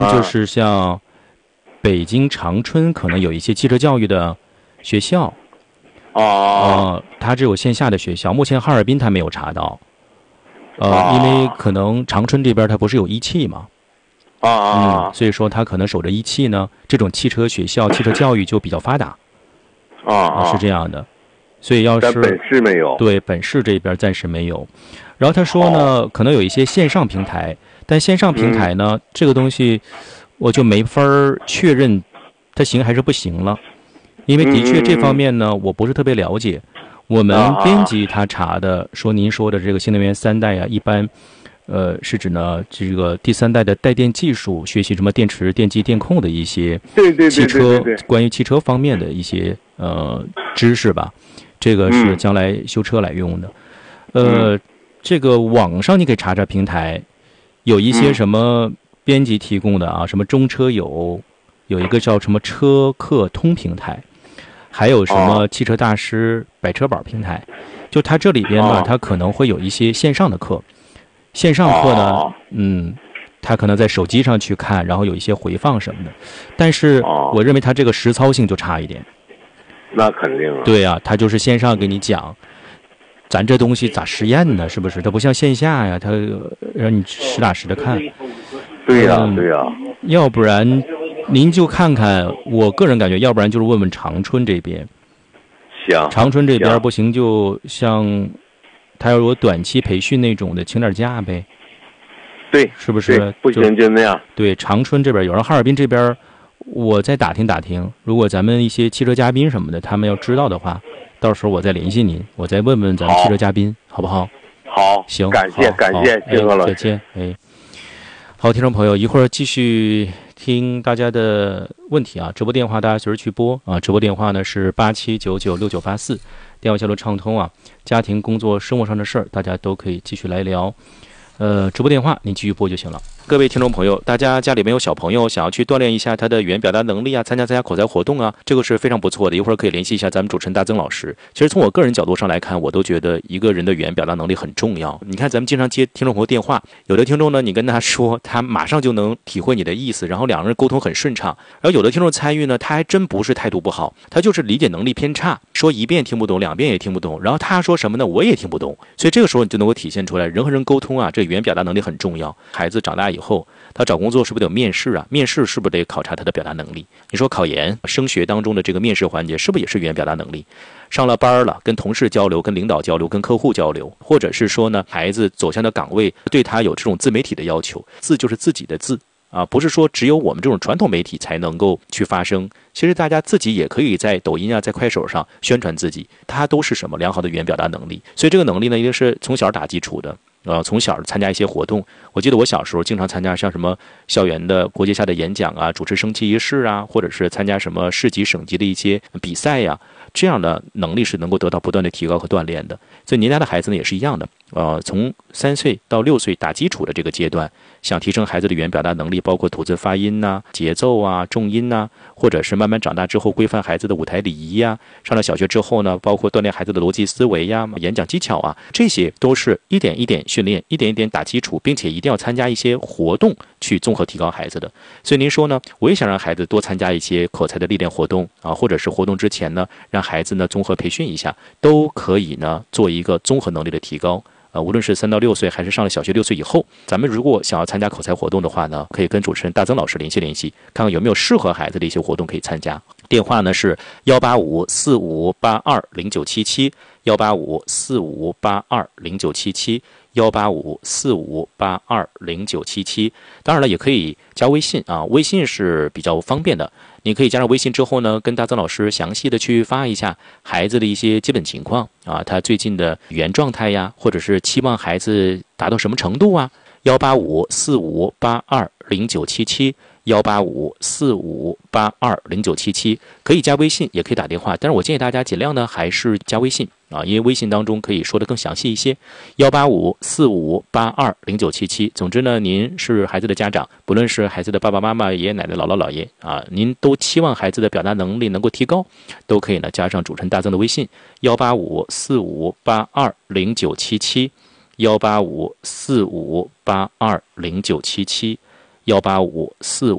就是像北京长春可能有一些汽车教育的学校。它只有线下的学校，目前哈尔滨它没有查到。因为可能长春这边它不是有一汽嘛。所以说它可能守着一汽呢，这种汽车学校、汽车教育就比较发达。是这样的。所以要是本市没有， 对，本市这边暂时没有。然后他说呢，可能有一些线上平台，但线上平台呢，这个东西我就没法确认它行还是不行了，因为的确这方面呢，我不是特别了解。我们编辑他查的说，您说的这个新能源3代啊，一般是指呢这个第3代的带电技术，学习什么电池、电机、电控的一些汽车关于汽车方面的一些知识吧。这个是将来修车来用的。这个网上你可以查查平台，有一些什么编辑提供的啊，什么中车有一个叫什么车客通平台，还有什么汽车大师百车宝平台。就它这里边呢，它可能会有一些线上的课，线上课呢，它可能在手机上去看，然后有一些回放什么的。但是我认为它这个实操性就差一点。 那肯定啊。 对啊，他就是线上给你讲，咱这东西咋实验呢？是不是？它不像线下呀，它让你实打实的看。 对呀，对呀。 要不然您就看看，我个人感觉，要不然就是问问长春这边。 行。 长春这边不行，就像他要有短期培训那种的，请点假呗。 对， 是不是？ 不行就那样。 对，长春这边有，然后哈尔滨这边。我再打听打听，如果咱们一些汽车嘉宾什么的，他们要知道的话，到时候我再联系您，我再问问咱们汽车嘉宾，好不好？ 好， 行， 感谢金河老师， 再见。好，听众朋友，一会儿继续听大家的问题啊，直播电话大家随时去拨啊，直播电话呢是87996984，电话线路畅通啊，家庭、工作、生活上的事儿，大家都可以继续来聊。直播电话您继续拨就行了。各位听众朋友，大家家里面有小朋友想要去锻炼一下他的语言表达能力啊，参加口才活动啊，这个是非常不错的。一会儿可以联系一下咱们主持人大曾老师。其实从我个人角度上来看，我都觉得一个人的语言表达能力很重要。你看咱们经常接听众朋友电话，有的听众呢，你跟他说，他马上就能体会你的意思，然后两个人沟通很顺畅。然后有的听众参与呢，他还真不是态度不好，他就是理解能力偏差，说一遍听不懂，2遍也听不懂，然后他说什么呢，我也听不懂。所以这个时候你就能够体现出来，人和人沟通啊，这语言表达能力很重要。孩子长大以后，他找工作是不是得有面试啊？面试是不是得考察他的表达能力？你说考研、升学当中的这个面试环节，是不是也是语言表达能力？上了班了，跟同事交流、跟领导交流、跟客户交流，或者是说呢，孩子走向的岗位对他有这种自媒体的要求，字就是自己的字啊，不是说只有我们这种传统媒体才能够去发声。其实大家自己也可以在抖音啊，在快手上宣传自己，它都是什么良好的语言表达能力。所以这个能力呢，一定是从小打基础的。从小参加一些活动，我记得我小时候经常参加像什么校园的国际下的演讲啊，主持升旗仪式啊，或者是参加什么市级省级的一些比赛呀，这样的能力是能够得到不断的提高和锻炼的。所以您家的孩子呢也是一样的，从3岁到6岁打基础的这个阶段，想提升孩子的语言表达能力，包括吐字发音呐、节奏啊、重音呐，或者是慢慢长大之后规范孩子的舞台礼仪呀，上了小学之后呢，包括锻炼孩子的逻辑思维呀、演讲技巧啊，这些都是一点一点训练，一点一点打基础，并且一定要参加一些活动去综合提高孩子的。所以您说呢，我也想让孩子多参加一些口才的历练活动啊，或者是活动之前呢，让孩子呢综合培训一下，都可以呢做一个综合能力的提高。无论是3到6岁，还是上了小学6岁以后，咱们如果想要参加口才活动的话呢，可以跟主持人大曾老师联系联系，看看有没有适合孩子的一些活动可以参加。电话呢是18545820977，18545820977，18545820977。当然了，也可以加微信啊，微信是比较方便的。你可以加上微信之后呢，跟大曾老师详细的去发一下孩子的一些基本情况啊，他最近的语言状态呀，或者是期望孩子达到什么程度啊。18545820977，18545820977，可以加微信，也可以打电话，但是我建议大家尽量呢还是加微信啊，因为微信当中可以说的更详细一些。18545820977。总之呢，您是孩子的家长，不论是孩子的爸爸妈妈、爷爷奶奶、姥姥姥爷啊，您都期望孩子的表达能力能够提高，都可以呢加上主持人大曾的微信18545820977，18545820977。 18545。